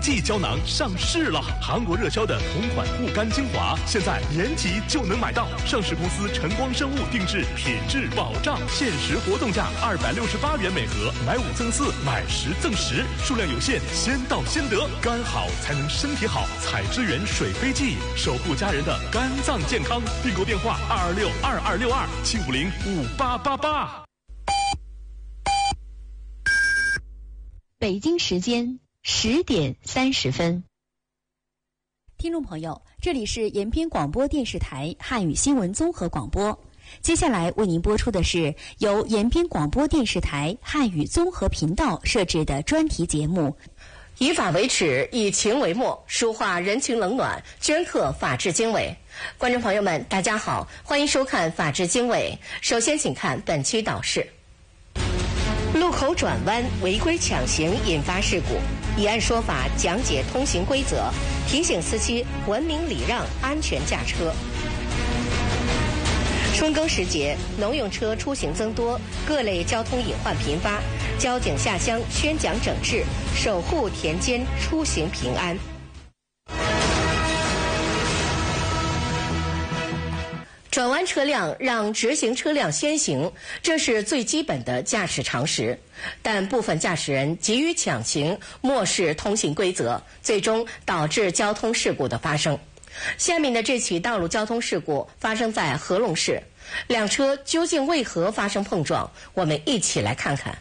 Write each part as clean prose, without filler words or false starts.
剂胶囊上市了。韩国热销的同款护肝精华，现在延吉就能买到。上市公司晨光生物定制，品质保障，限时活动价268元每盒，买5赠4，买10赠10，数量有限，先到先得。肝好才能身体好，采之源水飞剂，守护家人的肝脏健康。订购电话2262262，7505888。 北京时间10点30分。 听众朋友，这里是延边广播电视台汉语新闻综合广播。接下来为您播出的是由延边广播电视台汉语综合频道设置的专题节目。 以法为尺，以情为墨，抒化人情冷暖，镌刻法治经纬。观众朋友们，大家好，欢迎收看《法治经纬》。首先，请看本期导视：路口转弯违规抢行引发事故，以案说法讲解通行规则，提醒司机文明礼让，安全驾车。春耕时节，农用车出行增多，各类交通隐患频发，交警下乡宣讲整治，守护田间出行平安。转弯车辆让直行车辆先行，这是最基本的驾驶常识。但部分驾驶人急于抢行，漠视通行规则，最终导致交通事故的发生。下面的这起道路交通事故发生在合龙市，两车究竟为何发生碰撞？我们一起来看看。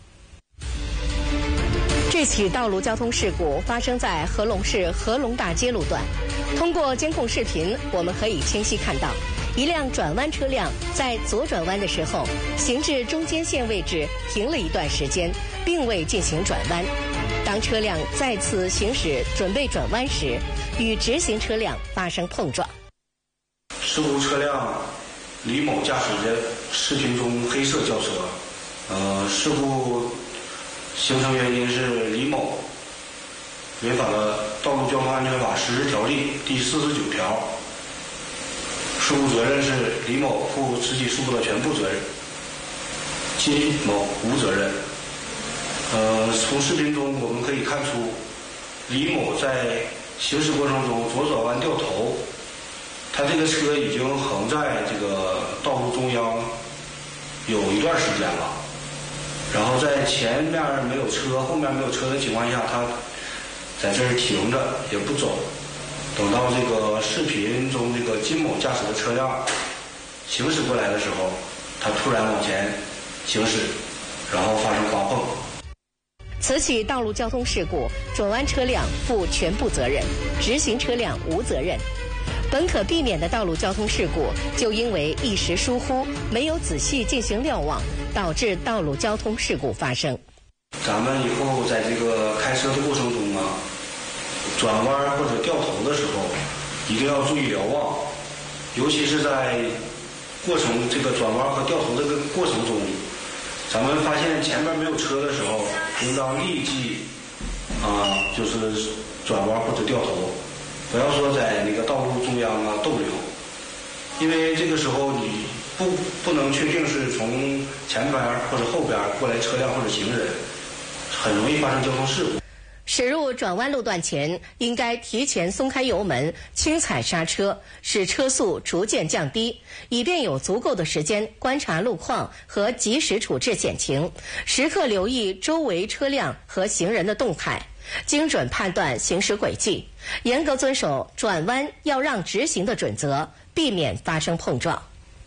这起道路交通事故发生在合龙市合龙大街路段。通过监控视频，我们可以清晰看到，一辆转弯车辆在左转弯的时候，行至中间线位置停了一段时间，并未进行转弯。当车辆再次行驶准备转弯时，与直行车辆发生碰撞。 事故车辆李某驾驶着视频中黑色轿车。事故形成原因是李某违反了《道路交通安全法实施条例》第49条，事故责任是李某负此起事故的全部责任，金某无责任。从视频中我们可以看出，李某在行驶过程中左转弯掉头，他这个车已经横在这个道路中央有一段时间了，然后在前面没有车后面没有车的情况下，他在这儿停着也不走，等到这个视频中这个金某驾驶的车辆行驶过来的时候，他突然往前行驶，然后发生刮碰。 此起道路交通事故，转弯车辆负全部责任，直行车辆无责任。本可避免的道路交通事故，就因为一时疏忽，没有仔细进行瞭望，导致道路交通事故发生。 咱们以后在这个开车的过程中啊，转弯或者掉头的时候，一定要注意瞭望，尤其是在过程这个转弯和掉头这个过程中，咱们发现前面没有车的时候，应当立即就是转弯或者掉头，不要说在那个道路中央逗留，因为这个时候你不能确定是从前边或者后边过来车辆或者行人，很容易发生交通事故。 驶入转弯路段前，应该提前松开油门，轻踩刹车，使车速逐渐降低，以便有足够的时间观察路况和及时处置险情，时刻留意周围车辆和行人的动态，精准判断行驶轨迹，严格遵守转弯要让直行的准则，避免发生碰撞。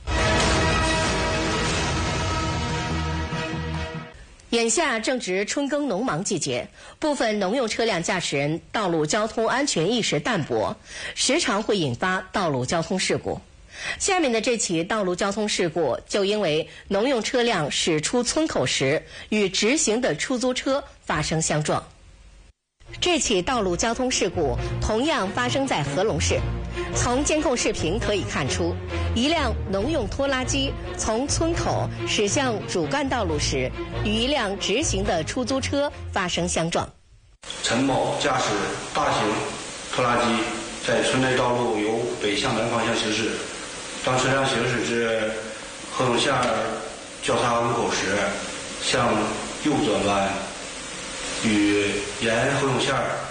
眼下正值春耕农忙季节，部分农用车辆驾驶人道路交通安全意识淡薄，时常会引发道路交通事故。下面的这起道路交通事故就因为农用车辆驶出村口时与直行的出租车发生相撞。这起道路交通事故同样发生在合龙市。从监控视频可以看出，一辆农用拖拉机从村口驶向主干道路时，与一辆直行的出租车发生相撞。 陈某驾驶大型拖拉机在村内道路由北向南方向行驶，当车辆行驶至合龙线交叉路口时，向右转弯，与沿合龙线